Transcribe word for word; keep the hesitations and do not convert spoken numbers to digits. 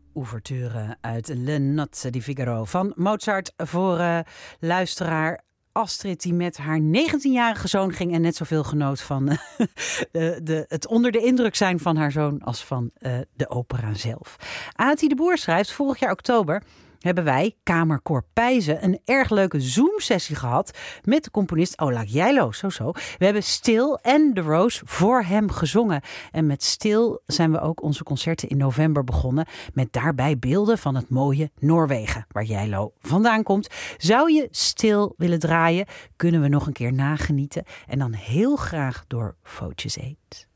Ouverture uit Le Nozze di Figaro van Mozart voor uh, luisteraar Astrid, die met haar negentienjarige zoon ging en net zoveel genoot van uh, de, de, het onder de indruk zijn van haar zoon als van uh, de opera zelf. Ati de Boer schrijft: vorig jaar oktober hebben wij, Kamerkoor Pijzen, een erg leuke Zoom-sessie gehad met de componist Ola Gjeilo. Zo zo. We hebben Stil en The Rose voor hem gezongen. En met Stil zijn we ook onze concerten in november begonnen, met daarbij beelden van het mooie Noorwegen, waar Gjeilo vandaan komt. Zou je Stil willen draaien, kunnen we nog een keer nagenieten. En dan heel graag door Vootjes Eet.